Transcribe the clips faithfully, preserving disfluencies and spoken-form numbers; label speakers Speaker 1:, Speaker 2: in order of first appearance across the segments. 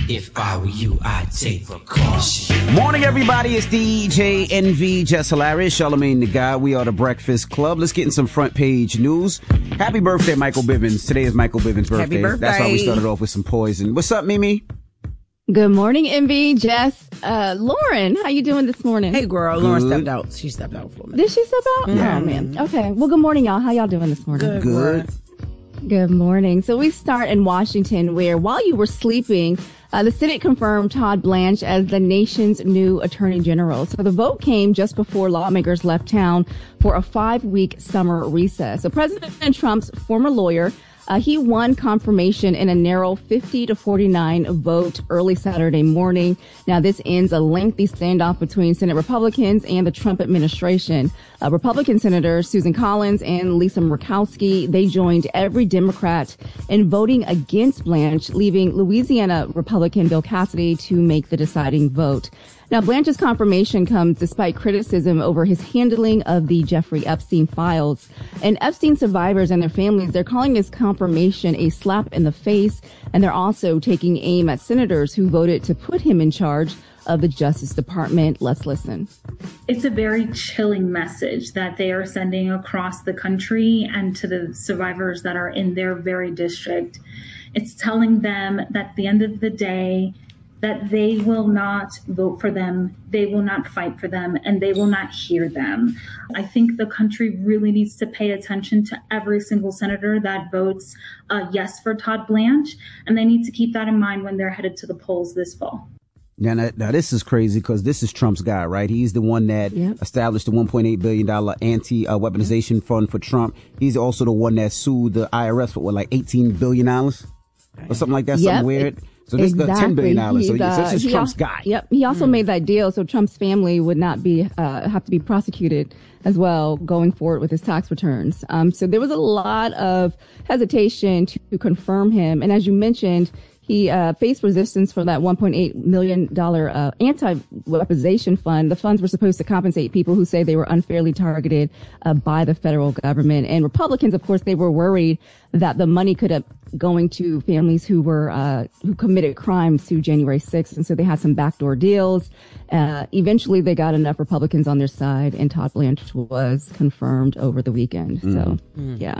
Speaker 1: If I were you, I'd take precaution.
Speaker 2: Morning, everybody. It's D J N V, Jess Hilarious, Charlamagne the Guy. We are the Breakfast Club. Let's get in some front page news. Happy birthday, Michael Bivins. Today is Michael Bivins' birthday.
Speaker 3: Happy birthday.
Speaker 2: That's why we started off with some poison. What's up, Mimi?
Speaker 4: Good morning, N V, Jess. Uh, Lauren, how you doing this morning?
Speaker 3: Hey, girl. Lauren stepped out. She stepped out for me.
Speaker 4: Did she step out?
Speaker 3: Yeah.
Speaker 4: Oh, man. Okay. Well, good morning, y'all. How y'all doing this morning?
Speaker 3: Good.
Speaker 2: Good.
Speaker 4: Good morning. So we start in Washington, where while you were sleeping, uh, the Senate confirmed Todd Blanche as the nation's new attorney general. So the vote came just before lawmakers left town for a five-week summer recess. So President Trump's former lawyer, Uh, he won confirmation in a narrow fifty to forty-nine vote early Saturday morning. Now, this ends a lengthy standoff between Senate Republicans and the Trump administration. Uh, Republican Senators Susan Collins and Lisa Murkowski, they joined every Democrat in voting against Blanche, leaving Louisiana Republican Bill Cassidy to make the deciding vote. Now, Blanche's confirmation comes despite criticism over his handling of the Jeffrey Epstein files. And Epstein survivors and their families, they're calling his confirmation a slap in the face. And they're also taking aim at senators who voted to put him in charge of the Justice Department. Let's listen.
Speaker 5: It's a very chilling message that they are sending across the country and to the survivors that are in their very district. It's telling them that at the end of the day, that they will not vote for them, they will not fight for them, and they will not hear them. I think the country really needs to pay attention to every single senator that votes uh, yes for Todd Blanche, and they need to keep that in mind when they're headed to the polls this fall.
Speaker 2: Now, now, now this is crazy because this is Trump's guy, right? He's the one that yep. established the one point eight billion dollars anti-weaponization fund for Trump. He's also the one that sued the I R S for, what, like eighteen billion dollars or something like that,
Speaker 4: yep.
Speaker 2: something weird. So this
Speaker 4: exactly.
Speaker 2: is ten billion dollars. So,
Speaker 4: uh,
Speaker 2: so this is Trump's
Speaker 4: al-
Speaker 2: guy.
Speaker 4: Yep. He also
Speaker 2: hmm.
Speaker 4: made that deal so Trump's family would not be uh, have to be prosecuted as well going forward with his tax returns. Um, so there was a lot of hesitation to, to confirm him. And as you mentioned, he uh, faced resistance for that one point eight million dollars uh, anti-weaponization fund. The funds were supposed to compensate people who say they were unfairly targeted uh, by the federal government. And Republicans, of course, they were worried that the money could have going to families who were uh, who committed crimes to January sixth. And so they had some backdoor deals. Uh, eventually, they got enough Republicans on their side, and Todd Blanche was confirmed over the weekend. Mm. So, mm. yeah.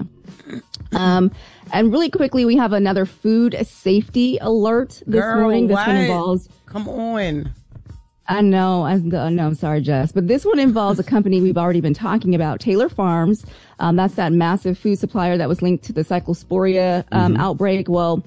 Speaker 4: Um, and really quickly, we have another food safety alert this
Speaker 3: Girl,
Speaker 4: morning. This
Speaker 3: what?
Speaker 4: one involves.
Speaker 3: Come on.
Speaker 4: I know, I know, I'm sorry, Jess, but this one involves a company we've already been talking about, Taylor Farms. Um, that's that massive food supplier that was linked to the Cyclosporia um, mm-hmm. outbreak. Well,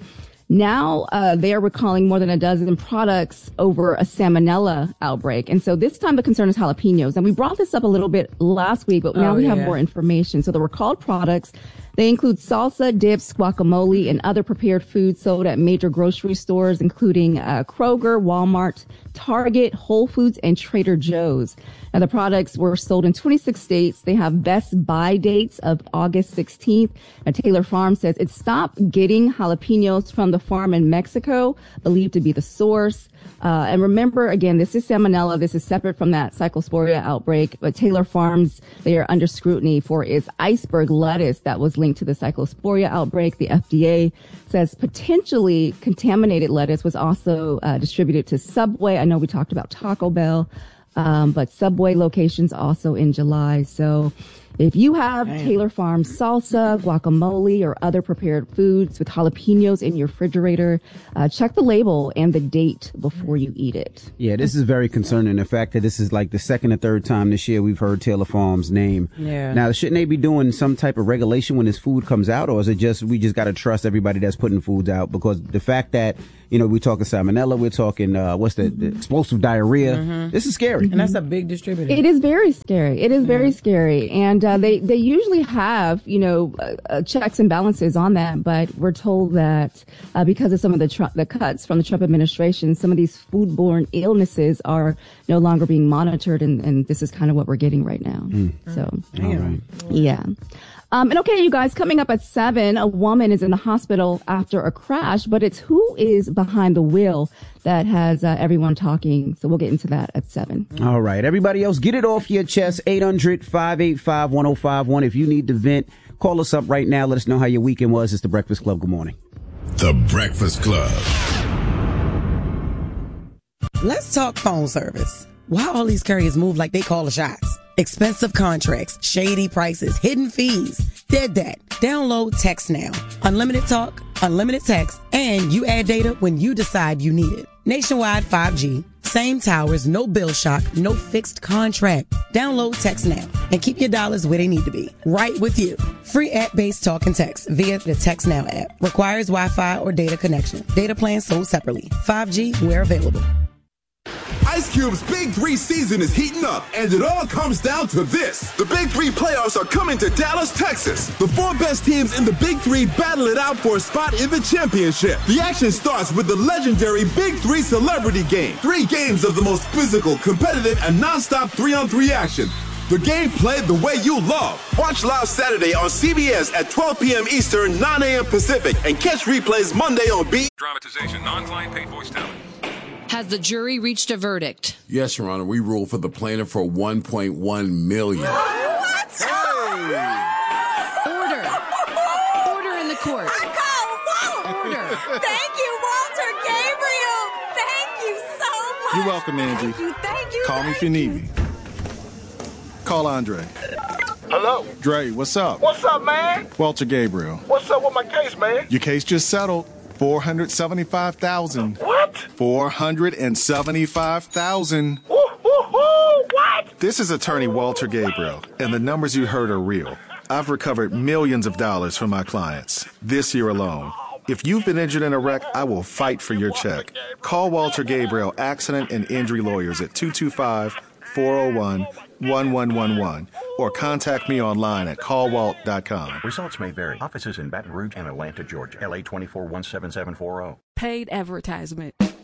Speaker 4: now uh, they are recalling more than a dozen products over a salmonella outbreak. And so this time the concern is jalapenos. And we brought this up a little bit last week, but now
Speaker 3: oh,
Speaker 4: we have
Speaker 3: yeah.
Speaker 4: more information. So the recalled products, they include salsa, dips, guacamole, and other prepared foods sold at major grocery stores, including uh, Kroger, Walmart, Target, Whole Foods, and Trader Joe's. Now, the products were sold in twenty-six states. They have best buy dates of August sixteenth. Now, Taylor Farm says it stopped getting jalapenos from the farm in Mexico, believed to be the source. Uh, and remember, again, this is salmonella. This is separate from that Cyclosporia outbreak. But Taylor Farms, they are under scrutiny for its iceberg lettuce that was linked to the Cyclosporia outbreak. The F D A says potentially contaminated lettuce was also uh, distributed to Subway. I know we talked about Taco Bell, um, but Subway locations also in July. So if you have Damn. Taylor Farms salsa, guacamole, or other prepared foods with jalapenos in your refrigerator, uh, check the label and the date before you eat it.
Speaker 2: Yeah, this is very concerning. The fact that this is like the second or third time this year we've heard Taylor Farms' name.
Speaker 3: Yeah.
Speaker 2: Now, shouldn't they be doing some type of regulation when this food comes out, or is it just we just got to trust everybody that's putting foods out? Because the fact that, you know, we're talking salmonella, we're talking, uh, what's the, the explosive diarrhea. Mm-hmm. This is scary.
Speaker 3: And that's a big distributor.
Speaker 4: It is very scary. It is very yeah. scary. And uh, they, they usually have, you know, uh, checks and balances on that. But we're told that uh, because of some of the tr- the cuts from the Trump administration, some of these foodborne illnesses are no longer being monitored. And, and this is kind of what we're getting right now. Mm. So,
Speaker 2: All right.
Speaker 4: yeah. Um, and okay, you guys, coming up at seven, a woman is in the hospital after a crash, but it's who is behind the wheel that has uh, everyone talking. So we'll get into that at seven.
Speaker 2: All right. Everybody else, get it off your chest. eight hundred, five eight five, one oh five one. If you need to vent, call us up right now. Let us know how your weekend was. It's The Breakfast Club. Good morning.
Speaker 6: The Breakfast Club.
Speaker 3: Let's talk phone service. Why all these carriers move like they call the shots? Expensive contracts, shady prices, hidden fees. Dead that. Download Text Now. Unlimited talk, unlimited text, and you add data when you decide you need it. Nationwide five G. Same towers, no bill shock, no fixed contract. Download Text Now and keep your dollars where they need to be. Right with you. Free app-based talk and text via the Text Now app. Requires Wi-Fi or data connection. Data plans sold separately. five G where available.
Speaker 6: Ice Cube's Big Three season is heating up, and it all comes down to this. The Big Three playoffs are coming to Dallas, Texas. The four best teams in the Big Three battle it out for a spot in the championship. The action starts with the legendary Big Three Celebrity Game. Three games of the most physical, competitive, and non-stop three-on-three action. The game played the way you love. Watch live Saturday on C B S at twelve p.m. Eastern, nine a.m. Pacific, and catch replays Monday on B.
Speaker 7: Dramatization, non-client paid voice talent.
Speaker 8: Has the jury reached a verdict?
Speaker 9: Yes, Your Honor. We ruled for the plaintiff for one point one million dollars.
Speaker 8: What?
Speaker 9: Hey!
Speaker 8: Order. Order in the court.
Speaker 10: I call Walt.
Speaker 8: Order.
Speaker 10: Thank you, Walter Gabriel. Thank you so much.
Speaker 11: You're welcome, Angie.
Speaker 10: Thank you, thank you.
Speaker 11: Call me if you need me. Call Andre.
Speaker 12: Hello?
Speaker 11: Dre, what's up?
Speaker 12: What's up, man?
Speaker 11: Walter Gabriel.
Speaker 12: What's up with my case, man?
Speaker 11: Your case just settled. four hundred seventy-five thousand dollars.
Speaker 12: What?
Speaker 11: four hundred seventy-five thousand dollars.
Speaker 12: Woo, woo, woo, what?
Speaker 11: This is attorney Walter Gabriel, and the numbers you heard are real. I've recovered millions of dollars from my clients this year alone. If you've been injured in a wreck, I will fight for your check. Call Walter Gabriel Accident and Injury Lawyers at two two five, four oh one, one one one one or contact me online at call walt dot com.
Speaker 13: Results may vary. Offices in Baton Rouge and Atlanta, Georgia. L A twenty-four one seven seven four zero.
Speaker 14: Paid advertisement.